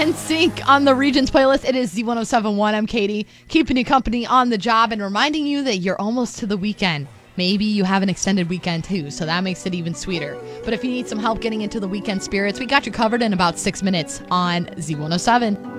NSYNC on the Regions playlist. It is Z1071. I'm Katie, keeping you company on the job and reminding you that you're almost to the weekend. Maybe you have an extended weekend too, so that makes it even sweeter. But if you need some help getting into the weekend spirits, we got you covered in about 6 minutes on Z107.